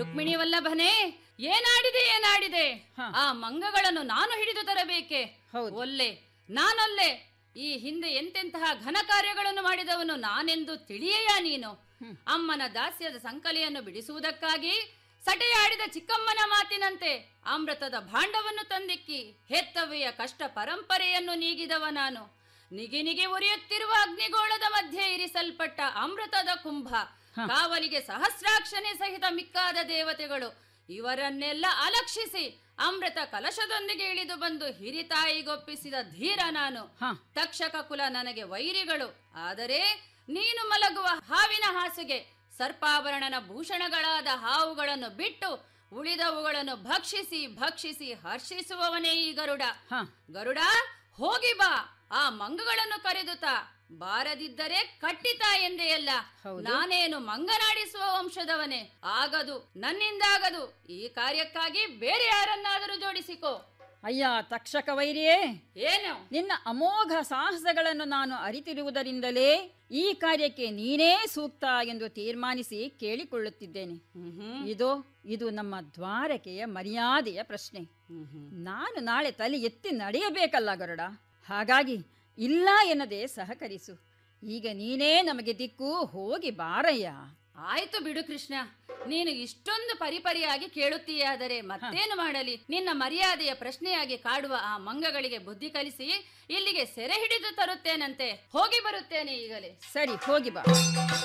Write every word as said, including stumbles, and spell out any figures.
ರುಕ್ಮಿಣಿ ವಲ್ಲಭನೇ, ಏನಾಡಿದೆ ಏನಾಡಿದೆ? ಹ. ಆ ಮಂಗಗಳನ್ನು ನಾನು ಹಿಡಿದು ತರಬೇಕೆ? ಹೌದು. ಒಲ್ಲೆ, ನಾನೊಲ್ಲೆ. ಈ ಹಿಂದೆ ಎಂತೆಂತಹ ಘನ ಕಾರ್ಯಗಳನ್ನು ಮಾಡಿದವನು ನಾನೆಂದು ತಿಳಿಯೆಯ ನೀನು? ಅಮ್ಮನ ದಾಸ್ಯದ ಸಂಕಲೆಯನ್ನು ಬಿಡಿಸುವುದಕ್ಕಾಗಿ ಸಟೆಯಾಡಿದ ಚಿಕ್ಕಮ್ಮನ ಮಾತಿನಂತೆ ಅಮೃತದ ಭಾಂಡವನ್ನು ತಂದಿಕ್ಕಿ ಹೆತ್ತವೆಯ ಕಷ್ಟ ಪರಂಪರೆಯನ್ನು ನೀಗಿದವ ನಾನು. ನಿಗಿ ನಿಗಿ ಉರಿಯುತ್ತಿರುವ ಅಗ್ನಿಗೋಳದ ಮಧ್ಯೆ ಇರಿಸಲ್ಪಟ್ಟ ಅಮೃತದ ಕುಂಭ, ಕಾವಲಿಗೆ ಸಹಸ್ರಾಕ್ಷನೇ ಸಹಿತ ಮಿಕ್ಕಾದ ದೇವತೆಗಳು, ಇವರನ್ನೆಲ್ಲ ಅಲಕ್ಷಿಸಿ ಅಮೃತ ಕಲಶದೊಂದಿಗೆ ಇಳಿದು ಬಂದು ಹಿರಿತಾಯಿಗೊಪ್ಪಿಸಿದ ಧೀರ ನಾನು. ತಕ್ಷಕ ಕುಲ ನನಗೆ ವೈರಿಗಳು. ಆದರೆ ನೀನು ಮಲಗುವ ಹಾವಿನ ಹಾಸಿಗೆ ಸರ್ಪಾಭರಣನ ಭೂಷಣಗಳಾದ ಹಾವುಗಳನ್ನು ಬಿಟ್ಟು ಉಳಿದವುಗಳನ್ನು ಭಕ್ಷಿಸಿ ಭಕ್ಷಿಸಿ ಹರ್ಷಿಸುವವನೇ ಈ ಗರುಡ. ಗರುಡ, ಹೋಗಿ ಬಾ, ಆ ಮಂಗಗಳನ್ನು ಕರೆದುತಾ. ಬಾರದಿದ್ದರೆ ಕಟ್ಟಿತಾ ಎಂದೆಯಲ್ಲ. ನಾನೇನು ಮಂಗನಾಡಿಸುವ ವಂಶದವನೇ? ಆಗದು, ನನ್ನಿಂದಾಗದು. ಈ ಕಾರ್ಯಕ್ಕಾಗಿ ಬೇರೆ ಯಾರನ್ನಾದರೂ ಜೋಡಿಸಿಕೋ. ಅಯ್ಯ ತಕ್ಷಕ ವೈರಿಯೇ, ಏನು? ನಿನ್ನ ಅಮೋಘ ಸಾಹಸಗಳನ್ನು ನಾನು ಅರಿತಿರುವುದರಿಂದಲೇ ಈ ಕಾರ್ಯಕ್ಕೆ ನೀನೇ ಸೂಕ್ತ ಎಂದು ತೀರ್ಮಾನಿಸಿ ಕೇಳಿಕೊಳ್ಳುತ್ತಿದ್ದೇನೆ. ಇದು ಇದು ನಮ್ಮ ದ್ವಾರಕೆಯ ಮರ್ಯಾದೆಯ ಪ್ರಶ್ನೆ. ನಾನು ನಾಳೆ ತಲೆ ಎತ್ತಿ ನಡೆಯಬೇಕಲ್ಲ ಗರುಡ. ಹಾಗಾಗಿ ಇಲ್ಲ ಎನ್ನದೆ ಸಹಕರಿಸು. ಈಗ ನೀನೇ ನಮಗೆ ದಿಕ್ಕು, ಹೋಗಿ ಬಾರಯ್ಯ. ಆಯ್ತು ಬಿಡು ಕೃಷ್ಣ, ನೀನು ಇಷ್ಟೊಂದು ಪರಿಪರಿಯಾಗಿ ಕೇಳುತ್ತೀಯಾದರೆ ಮತ್ತೇನು ಮಾಡಲಿ? ನಿನ್ನ ಮರ್ಯಾದೆಯ ಪ್ರಶ್ನೆಯಾಗಿ ಕಾಡುವ ಆ ಮಂಗಗಳಿಗೆ ಬುದ್ಧಿ ಕಲಿಸಿ ಇಲ್ಲಿಗೆ ಸೆರೆ ಹಿಡಿದು ತರುತ್ತೇನಂತೆ. ಹೋಗಿ ಬರುತ್ತೇನೆ ಈಗಲೇ. ಸರಿ, ಹೋಗಿ ಬಾ.